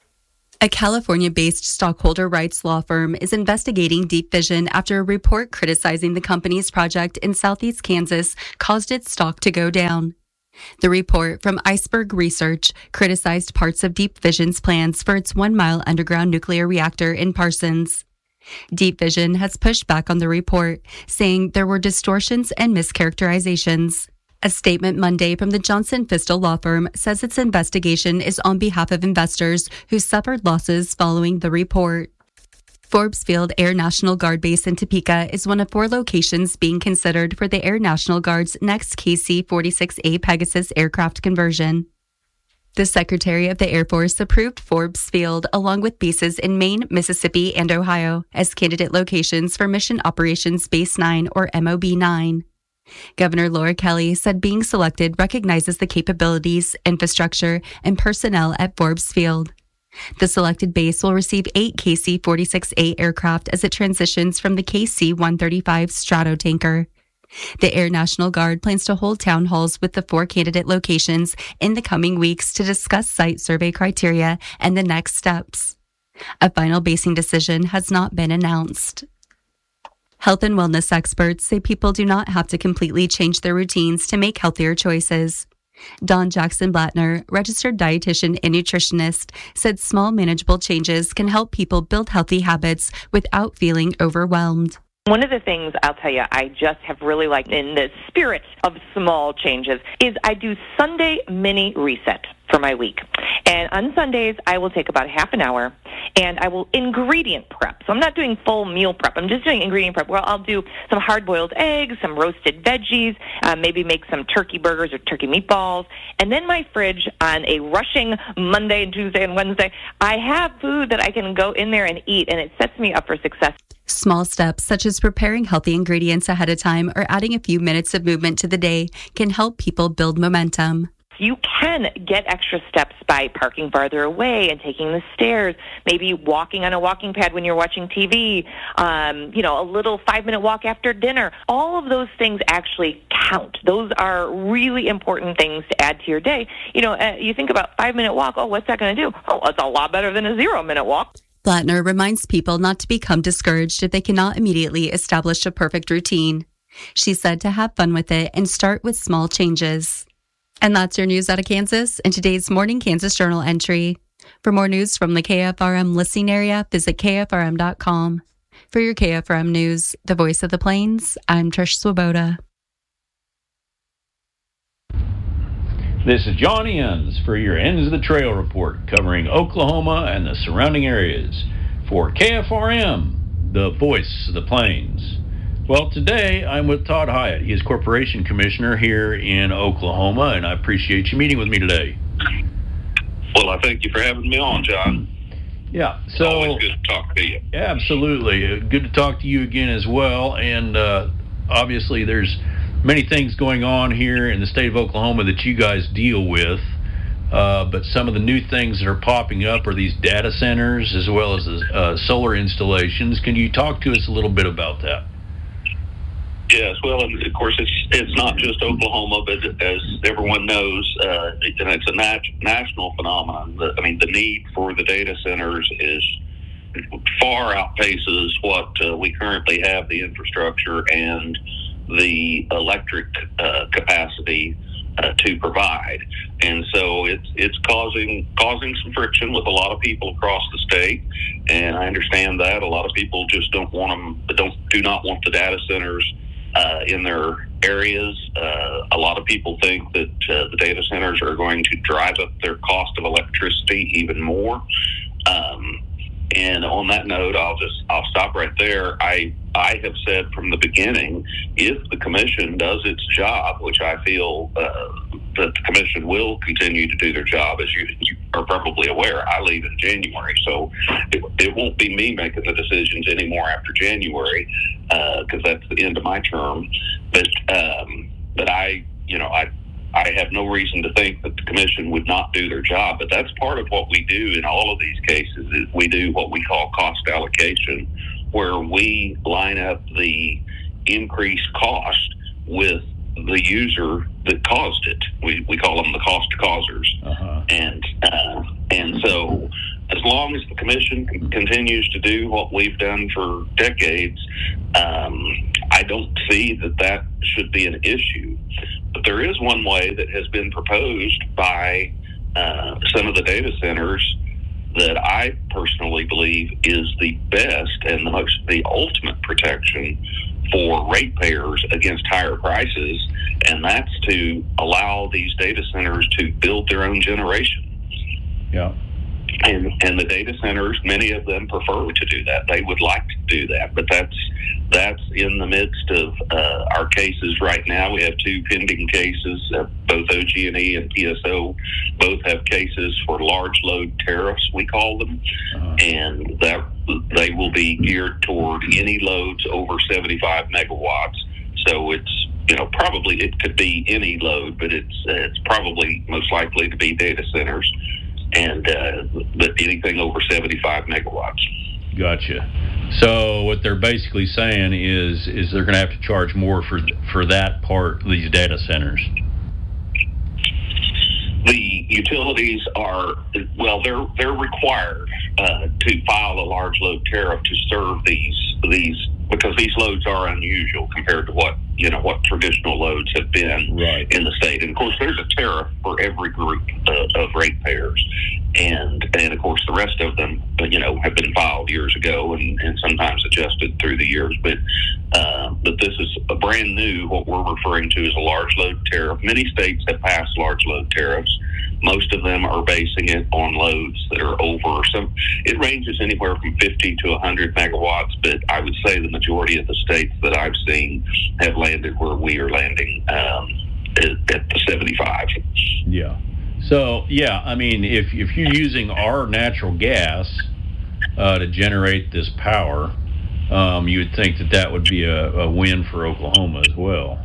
A California-based stockholder rights law firm is investigating Deep Vision after a report criticizing the company's project in southeast Kansas caused its stock to go down. The report from Iceberg Research criticized parts of Deep Vision's plans for its one-mile underground nuclear reactor in Parsons. Deep Vision has pushed back on the report, saying there were distortions and mischaracterizations. A statement Monday from the Johnson Fistel law firm says its investigation is on behalf of investors who suffered losses following the report. Forbes Field Air National Guard Base in Topeka is one of four locations being considered for the Air National Guard's next K C forty-six A Pegasus aircraft conversion. The Secretary of the Air Force approved Forbes Field along with bases in Maine, Mississippi, and Ohio as candidate locations for Mission Operations Base nine or M O B nine. Governor Laura Kelly said being selected recognizes the capabilities, infrastructure, and personnel at Forbes Field. The selected base will receive eight K C forty-six A aircraft as it transitions from the K C one thirty-five Stratotanker. The Air National Guard plans to hold town halls with the four candidate locations in the coming weeks to discuss site survey criteria and the next steps. A final basing decision has not been announced. Health and wellness experts say people do not have to completely change their routines to make healthier choices. Dawn Jackson-Blattner, registered dietitian and nutritionist, said small manageable changes can help people build healthy habits without feeling overwhelmed. One of the things I'll tell you I just have really liked in the spirit of small changes is I do Sunday mini reset for my week. And on Sundays, I will take about half an hour and I will ingredient prep. So I'm not doing full meal prep. I'm just doing ingredient prep where I'll do some hard-boiled eggs, some roasted veggies, uh, maybe make some turkey burgers or turkey meatballs. And then my fridge on a rushing Monday and Tuesday and Wednesday, I have food that I can go in there and eat, and it sets me up for success. Small steps such as preparing healthy ingredients ahead of time or adding a few minutes of movement to the day can help people build momentum. You can get extra steps by parking farther away and taking the stairs, maybe walking on a walking pad when you're watching T V, um, you know, a little five-minute walk after dinner. All of those things actually count. Those are really important things to add to your day. You know, uh, you think about five-minute walk, oh, what's that going to do? Oh, it's a lot better than a zero-minute walk. Blattner reminds people not to become discouraged if they cannot immediately establish a perfect routine. She said to have fun with it and start with small changes. And that's your news out of Kansas in today's Morning Kansas Journal entry. For more news from the K F R M listening area, visit K F R M dot com. For your K F R M News, the voice of the Plains, I'm Trish Swoboda. This is Johnny Enns for your Ends of the Trail report covering Oklahoma and the surrounding areas. For K F R M, the voice of the Plains. Well, today I'm with Todd Hyatt. He is Corporation Commissioner here in Oklahoma, and I appreciate you meeting with me today. Well, I thank you for having me on, John. Yeah, so always good to talk to you. Absolutely, good to talk to you again as well. And uh, obviously, there's many things going on here in the state of Oklahoma that you guys deal with. Uh, but some of the new things that are popping up are these data centers as well as uh, solar installations. Can you talk to us a little bit about that? Yes, well, and of course, it's it's not just Oklahoma, but as everyone knows, uh, and it's a nat- national phenomenon. The, I mean, the need for the data centers is far outpaces what uh, we currently have, the infrastructure and the electric uh, capacity uh, to provide, and so it's it's causing causing some friction with a lot of people across the state. And I understand that a lot of people just don't want them, don't do not want the data centers Uh, in their areas. Uh, a lot of people think that uh, the data centers are going to drive up their cost of electricity even more. Um, and on that note, I'll just I'll stop right there. I I have said from the beginning, if the commission does its job, which I feel uh, that the commission will continue to do their job, as you, you are probably aware, I leave in January, so it, it won't be me making the decisions anymore after January, because uh, that's the end of my term. but um, but I, you know, I I have no reason to think that the commission would not do their job. But that's part of what we do in all of these cases. Is we do what we call cost allocation, where we line up the increased cost with the user that caused it. We we call them the cost causers. Uh-huh. And uh, and so as long as the commission c- continues to do what we've done for decades, um, I don't see that that should be an issue. But there is one way that has been proposed by uh, some of the data centers that I personally believe is the best and the most the ultimate protection for ratepayers against higher prices, and that's to allow these data centers to build their own generation. Yeah. And and the data centers, many of them prefer to do that. They would like to do that, but that's that's in the midst of uh, our cases right now. We have two pending cases, uh, both O G and E and P S O. Both have cases for large load tariffs, we call them, uh-huh. and that they will be geared toward any loads over seventy-five megawatts. So it's you know probably it could be any load, but it's uh, it's probably most likely to be data centers. And uh, but anything over seventy-five megawatts. Gotcha. So what they're basically saying is is they're going to have to charge more for for that part, these data centers. The utilities are well, they're they're required uh, to file a large load tariff to serve these these because these loads are unusual compared to what you know what traditional loads have been right. in the state. And of course, there's a tariff for every group uh, of ratepayers, and and of course the rest of them you know have been filed years ago and, and sometimes adjusted through the years. But uh, but this is a brand new. What we're referring to as a large load tariff. Many states have passed large load tariffs. Most of them are basing it on loads that are over some. It ranges anywhere from fifty to one hundred megawatts, but I would say the majority of the states that I've seen have landed where we are landing um, at, at the seventy-five. Yeah. So yeah, I mean, if if you're using our natural gas uh, to generate this power, um, you would think that that would be a, a win for Oklahoma as well.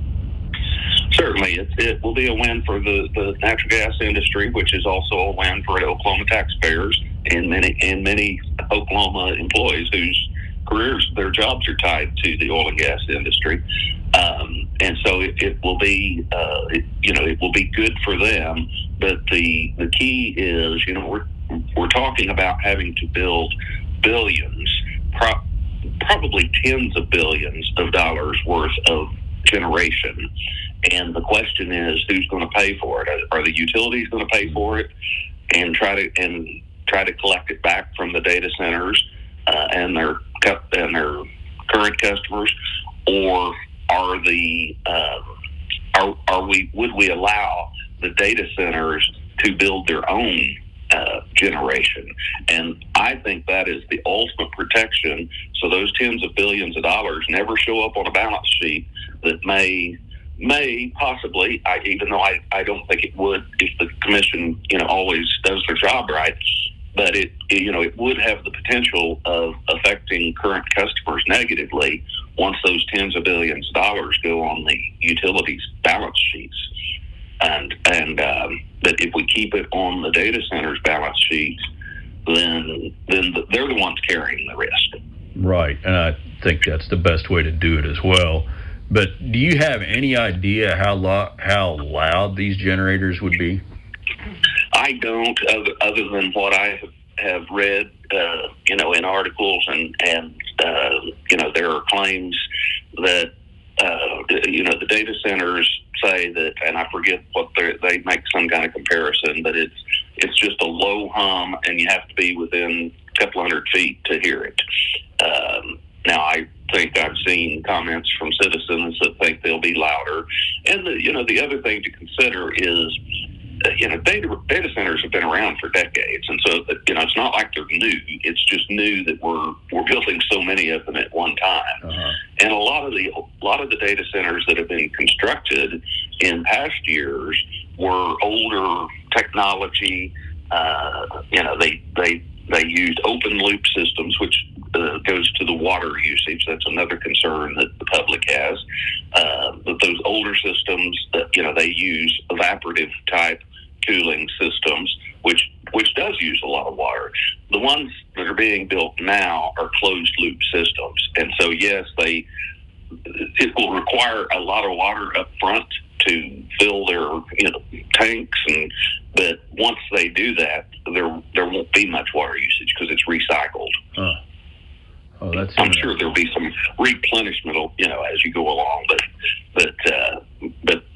Certainly, it, it will be a win for the, the natural gas industry, which is also a win for Oklahoma taxpayers and many and many Oklahoma employees whose careers, their jobs are tied to the oil and gas industry. Um, and so it, it will be, uh, it, you know, it will be good for them. But the the key is, you know, we're we're talking about having to build billions, pro- probably tens of billions of dollars worth of generation. And the question is, who's going to pay for it? Are, are the utilities going to pay for it and try to and try to collect it back from the data centers uh, and their and their current customers, or are the uh, are are we would we allow the data centers to build their own uh, generation? And I think that is the ultimate protection. So those tens of billions of dollars never show up on a balance sheet that may. May possibly, I, even though I, I don't think it would if the commission, you know, always does their job right, but it, it, you know, it would have the potential of affecting current customers negatively once those tens of billions of dollars go on the utilities balance sheets. And, and, um, but if we keep it on the data center's balance sheets, then, then they're the ones carrying the risk. Right. And I think that's the best way to do it as well. But do you have any idea how lo- how loud these generators would be? I don't, other, other than what I have, have read, uh, you know, in articles, and and uh, you know, there are claims that uh, you know the data centers say that, and I forget what they make some kind of comparison, but it's it's just a low hum, and you have to be within a couple hundred feet to hear it. Um, now I. think I've seen comments from citizens that think they'll be louder. And, the, you know, the other thing to consider is, uh, you know, data, data centers have been around for decades. And so, you know, it's not like they're new. It's just new that we're we're building so many of them at one time. Uh-huh. And a lot of the a lot of the data centers that have been constructed in past years were older technology. Uh, you know, they, they, they used open loop systems, which uh, goes to the water usage. That's another concern that the public has. Uh, but those older systems, that, you know, they use evaporative type cooling systems, which which does use a lot of water. The ones that are being built now are closed loop systems, and so yes, they it will require a lot of water up front to fill their you know tanks, and but once they do that, there there won't be much water usage because it's recycled. Oh. Oh, that's I'm sure there'll be some replenishment, you know, as you go along, but but uh, but